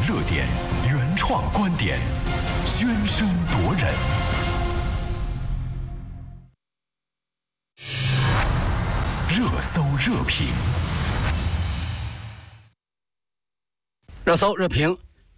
热点，原创观点，喧声夺人。热搜热评， 热搜热评。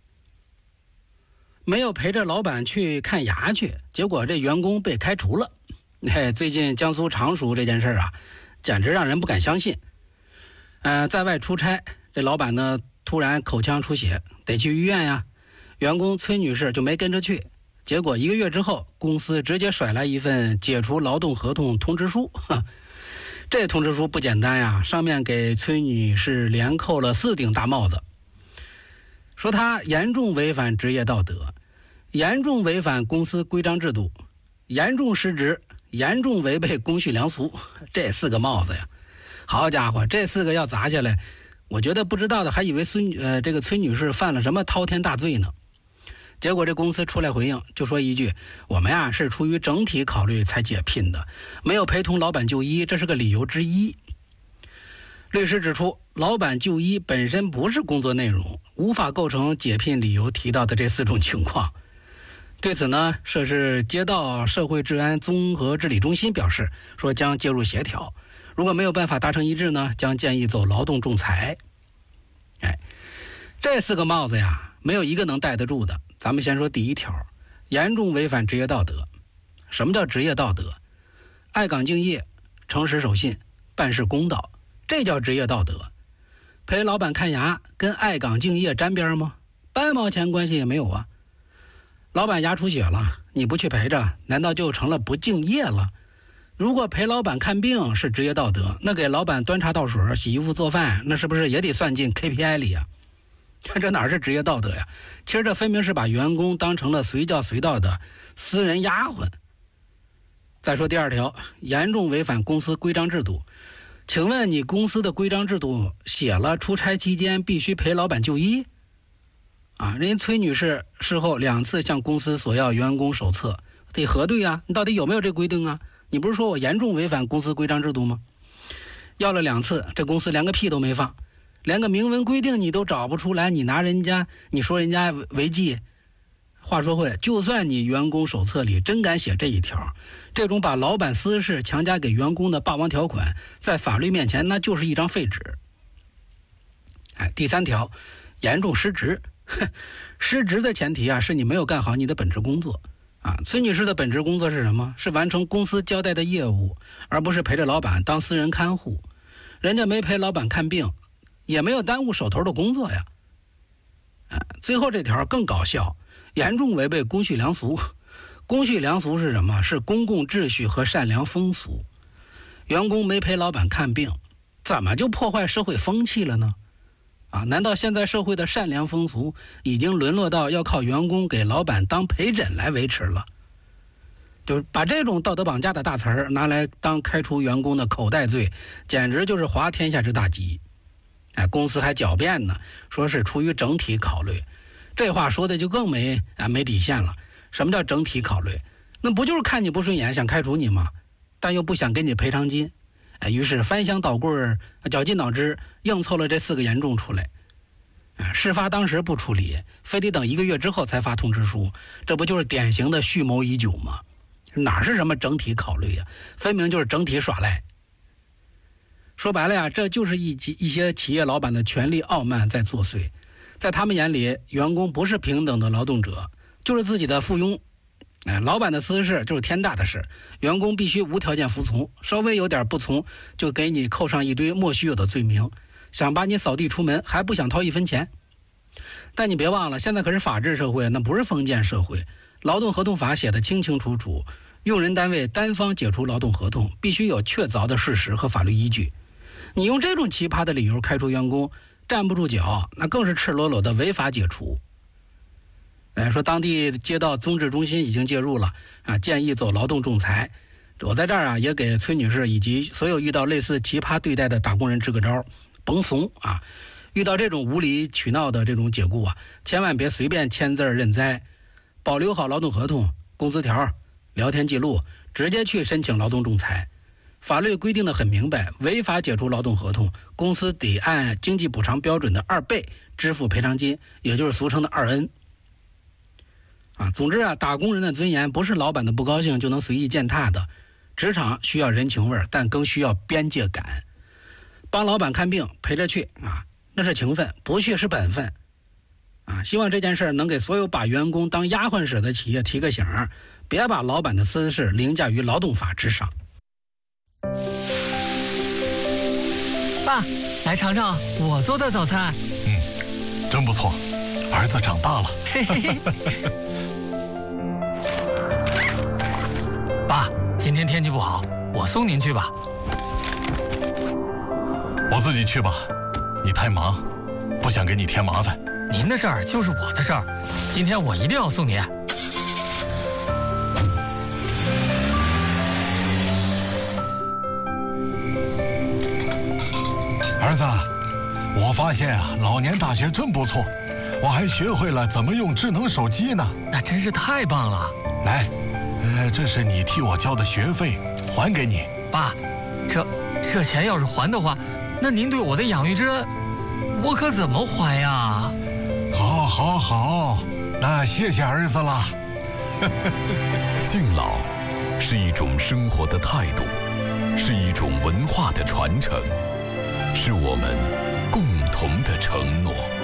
没有陪着老板去看牙去，结果这员工被开除了。最近江苏常熟这件事啊，简直让人不敢相信。在外出差，这老板呢突然口腔出血，得去医院呀。员工崔女士就没跟着去，结果1个月之后，公司直接甩来一份解除劳动合同通知书。这通知书不简单呀，上面给崔女士连扣了4顶大帽子，说她严重违反职业道德，严重违反公司规章制度，严重失职，严重违背公序良俗。这4个帽子呀，好家伙，这4个要砸下来，我觉得不知道的还以为这个崔女士犯了什么滔天大罪呢。结果这公司出来回应，就说一句：我们呀是出于整体考虑才解聘的，没有陪同老板就医，这是个理由之一。律师指出，老板就医本身不是工作内容，无法构成解聘理由提到的这4种情况。对此呢，涉事街道社会治安综合治理中心表示，说将介入协调，如果没有办法达成一致呢，将建议走劳动仲裁。这4个帽子呀，没有一个能戴得住的。咱们先说第一条，严重违反职业道德。什么叫职业道德？爱岗敬业，诚实守信，办事公道，这叫职业道德。陪老板看牙跟爱岗敬业沾边吗？半毛钱关系也没有啊。老板牙出血了，你不去陪着，难道就成了不敬业了？如果陪老板看病是职业道德，那给老板端茶倒水、洗衣服做饭，那是不是也得算进 KPI 里啊？这哪是职业道德呀？其实这分明是把员工当成了随叫随到的私人丫鬟。再说第2条，严重违反公司规章制度。请问你公司的规章制度写了出差期间必须陪老板就医？人家崔女士事后2次向公司索要员工手册，得核对啊，你到底有没有这规定啊？你不是说我严重违反公司规章制度吗？要了2次，这公司连个屁都没放，连个明文规定你都找不出来，你说人家违纪。话说回来，就算你员工手册里真敢写这一条，这种把老板私事强加给员工的霸王条款，在法律面前那就是一张废纸。第3条，严重失职。失职的前提啊，是你没有干好你的本职工作。崔女士的本职工作是什么？是完成公司交代的业务，而不是陪着老板当私人看护。人家没陪老板看病，也没有耽误手头的工作呀。最后这条更搞笑，严重违背公序良俗。公序良俗是什么？是公共秩序和善良风俗。员工没陪老板看病，怎么就破坏社会风气了呢？难道现在社会的善良风俗已经沦落到要靠员工给老板当陪诊来维持了？就是把这种道德绑架的大词儿拿来当开除员工的口袋罪，简直就是滑天下之大稽。公司还狡辩呢，说是出于整体考虑。这话说的就更没底线了。什么叫整体考虑？那不就是看你不顺眼想开除你吗？但又不想给你赔偿金。于是翻箱倒柜，绞尽脑汁硬凑了这4个严重出来。事发当时不处理，非得等1个月之后才发通知书，这不就是典型的蓄谋已久吗？哪是什么整体考虑呀？分明就是整体耍赖。说白了呀，这就是一些企业老板的权力傲慢在作祟。在他们眼里，员工不是平等的劳动者，就是自己的附庸。老板的私事就是天大的事，员工必须无条件服从，稍微有点不从，就给你扣上一堆莫须有的罪名，想把你扫地出门，还不想掏1分钱。但你别忘了，现在可是法治社会，那不是封建社会。劳动合同法写得清清楚楚，用人单位单方解除劳动合同，必须有确凿的事实和法律依据。你用这种奇葩的理由开除员工，站不住脚，那更是赤裸裸的违法解除。说当地街道综治中心已经介入了，建议走劳动仲裁。我在这儿也给崔女士以及所有遇到类似奇葩对待的打工人支个招，甭怂啊！遇到这种无理取闹的这种解雇千万别随便签字认栽，保留好劳动合同、工资条、聊天记录，直接去申请劳动仲裁。 法律规定的很明白，违法解除劳动合同，公司得按经济补偿标准的2倍支付赔偿金，也就是俗称的2N。总之打工人的尊严不是老板的不高兴就能随意践踏的。职场需要人情味，但更需要边界感。帮老板看病陪着去那是情分，不去是本分。希望这件事能给所有把员工当丫鬟使的企业提个醒，别把老板的私事凌驾于劳动法之上。 爸，来尝尝我做的早餐。 真不错，儿子长大了。 嘿嘿嘿。爸，今天天气不好，我送您去吧。 我自己去吧，你太忙，不想给你添麻烦。 您的事儿就是我的事儿，今天我一定要送您。 儿子，我发现老年大学真不错，我还学会了怎么用智能手机呢。 那真是太棒了。 来，这是你替我交的学费，还给你。 爸，这钱要是还的话，那您对我的养育之恩，我可怎么还呀？ 好，那谢谢儿子了。 敬老是一种生活的态度，是一种文化的传承，是我们共同的承诺。